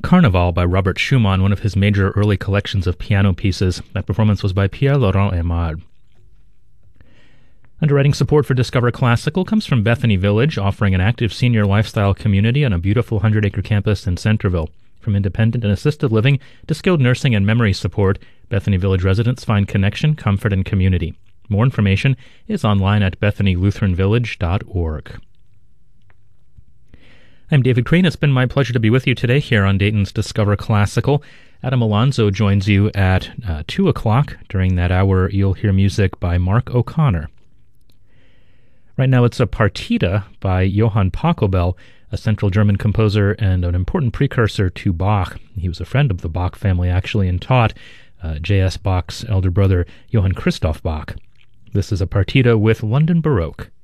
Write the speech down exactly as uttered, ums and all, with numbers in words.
Carnival by Robert Schumann, one of his major early collections of piano pieces. That performance was by Pierre-Laurent Aimard. Underwriting support for Discover Classical comes from Bethany Village, offering an active senior lifestyle community on a beautiful hundred-acre campus in Centerville. From independent and assisted living to skilled nursing and memory support, Bethany Village residents find connection, comfort, and community. More information is online at bethany lutheran village dot org. I'm David Crane. It's been my pleasure to be with you today here on Dayton's Discover Classical. Adam Alonzo joins you at uh, two o'clock. During that hour, you'll hear music by Mark O'Connor. Right now, it's a partita by Johann Pachelbel, a Central German composer and an important precursor to Bach. He was a friend of the Bach family, actually, and taught uh, J S Bach's elder brother, Johann Christoph Bach. This is a partita with London Baroque.